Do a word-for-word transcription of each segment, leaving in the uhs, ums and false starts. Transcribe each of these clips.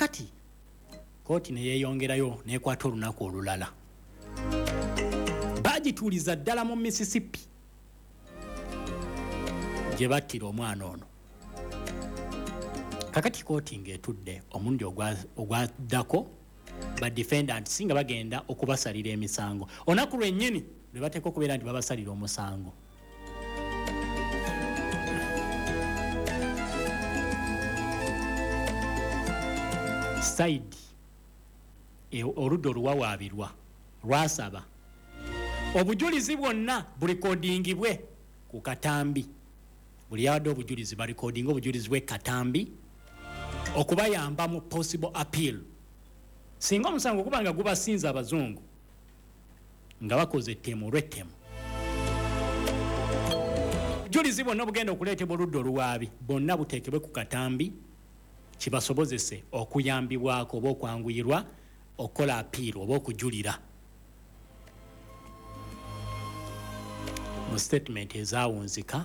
kakati kooti ne yeeyongerayo n'ekwata olunaku olulala bagituuliza ddala mu Mississippi gye battira omwana ono. Kakati kooti ng'etudde omulundi ogwaddako ba defendants nga bagenda okubasalira emisango olunaku lwennyini lwe bateeka okubeera nti babasalira omusango. Saidi oludda oluwawaabirwa lwasaba obujulizi bwonna bulikodingibwe ku katambi. Buli yawadde obujulizi balikodinga obujulizi bwe katambi okubayamba mu possible appeal. Singa omusango kuba nga gubasinza abazungu nga bakoze ettemu olw'ettemu, obujulizi bwonna bugenda okuleetebwa oludda oluwaabi bwonna buteekebwe ku katambi kibasobozese okuyambibwako oba okwanguyirwa okukola appeal oba okujulira. Mu statement ezaawunzika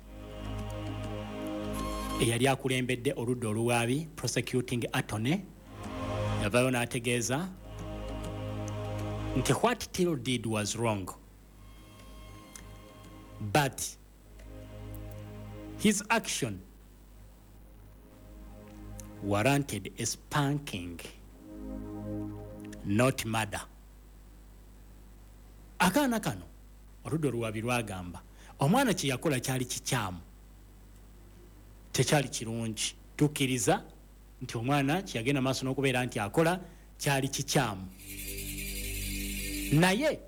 eyali akulembedde oludda oluwaabi prosecuting attorney yavayo n'ategeeza nti what Till did was wrong but his action warranted a spanking, not murder. Akaana kano oludda oluwaabi lwagamba omwana kye yakola kyali kikyamu tekyali kirungi. Tukkiriza nti omwana kye yagenda maaso n'okubeera nti akola kyali kikyamu, naye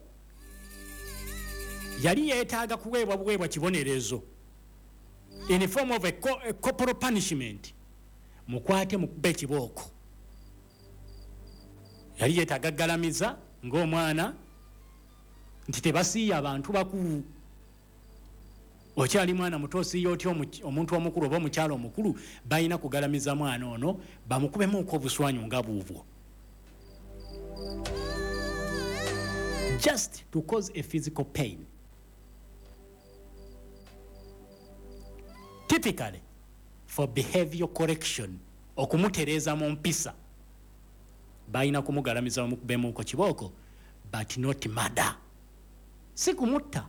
yali yeetaaga kuweebwa buweebwa kibonerezo in the form of a, co a corporal punishment. Mukwate mukube ekibooko. Yali yeetaaga galamiza ng'omwana nti tebasiiya abantu bakulu. Okyali mwana muto osiiya otya omuntu omukulu oba omukyalo omukulu, balina kugalamiza mwana ono bamukubemu obuswanyu nga buubwo. Just to cause a physical pain. Typically for behavioral correction okumutereeza mu mpisa balina kumugalamiza bamukubemu ko kibooko, but not murder. Si kumutta.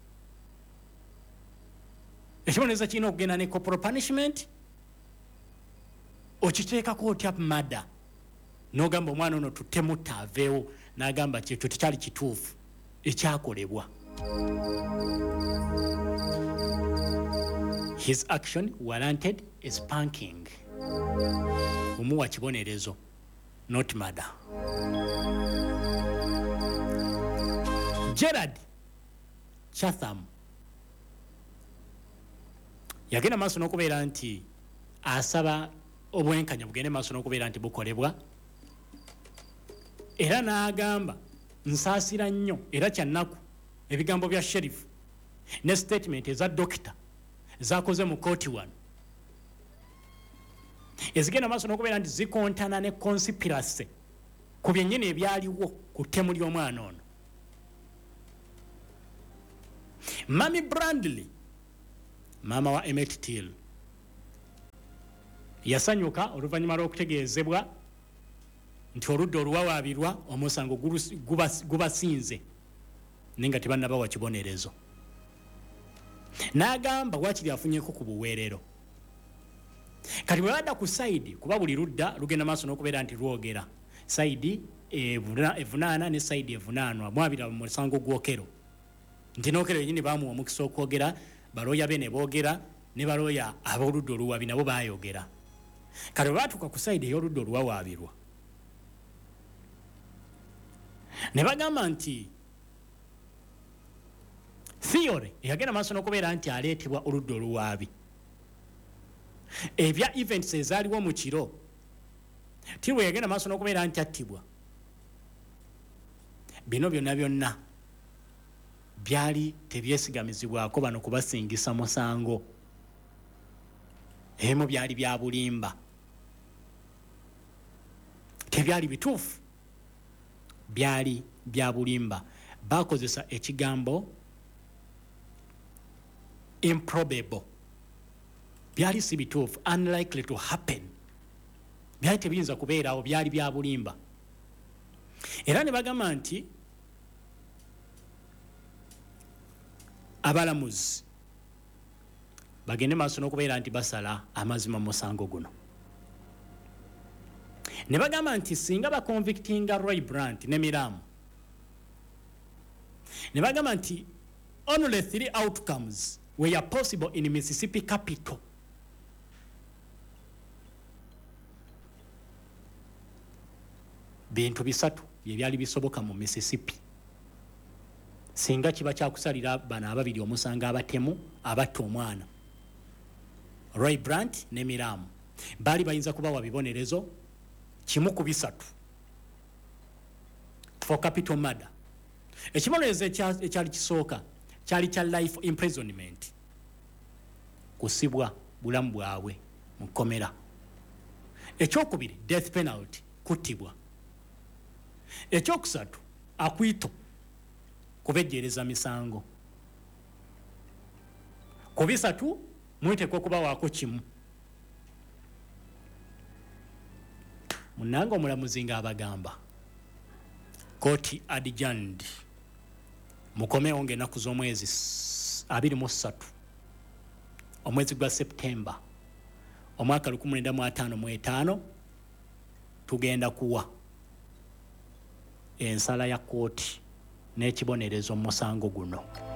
Ekibonerezo kirina okugenda ne corporal punishment okiteekako otya murder n'ogamba omwana ono tutemutta aveewo n'agamba kyekyo tekyali kituufu ekyakolebwa. His action warranted a spanking. Umuwa kibonerezo, not murder. Gerard Chatham yagenda maaso n'okubeera nti asaba obwenkanya bugende maaso n'okubeera nti bukolebwa, era n'agamba nsaasira nnyo era kyannaku ebigambo bya sheriff ne statement eza dokita zakoze mu kooti wano ezigenda maaso n'okubeera nti zikontana ne conspiracy ku byennyini ebyaliwo ku ttemu ly'omwana ono. Mami Brandley, maama wa Emmett Till, yasanyuka oluvannyuma lw'okutegeezebwa nti oludda oluwawaabirwa omusango gubasinze naye nga tebannabawa kibonerezo. N'agamba waakiri afunyeko ku buweerero. Kati bwe badda ku sayidi kuba buli ludda lugenda maaso n'okubeera nti lwogera sayidi evunaana ne sayidi evunaanwa mwabira mu musango gwokero nti n'okero yennyini baamuwa omukisa okwogera, balooya be ne boogera ne balooya ab'oludda oluwaabi nabo baayogera. Kati bwe baatuuka ku sayidi ey'oludda oluwawaabirwa ne bagamba nti theory eyagenda maaso n'okubeera nti aleetebwa oludda oluwaabi ebya events ezaaliwo mu kiro Till bwe yagenda maaso n'okubeera nti attibwa, bino byonna byonna byali tebyesigamizibwako bano kubasingisa musango. Ebimu byali bya bulimba, tebyali bituufu, byali bya bulimba. Bakozesa ekigambo improbable, byali si bituufu, unlikely to happen, byali tebiyinza kubeerawo, byali bya bulimba. Era ne bagamba nti abalamuzi bagende maaso n'okubeera nti basala amazima mu musango guno. Ne bagamba nti singa bakonvictinga Roy Blunt ne Miramu, ne bagamba nti only three outcomes were possible in Mississippi capital. Bintu bisatu byebyali bisoboka mu Mississippi singa kiba kyakusalira bano ababiri omusanga abatemu abatta omwana. Roy Blunt ne Miramu bali bayinza kubawa bibonerezo kimu ku bisatu for capital murder. Ekibonerezo ekyali kisooka kyali kya life imprisonment, kusibwa bulamu bwabwe mu kkomera. Ekyokubiri death penalty, kuttibwa. Ekyokusatu akwito, kubejjereza misango. Ku bisatu mwitekwa okubawaako kimu. Munnanga omulamuzi ng'abagamba kooti adjourned mukomewo ng'ennaku z'omwezi abiri mu ssatu omwezi gwa Septemba omwaka lukumi lwenda mu ataano mu etaano tugenda kuwa ensala ya kooti n'ekibonerezo mu musango guno.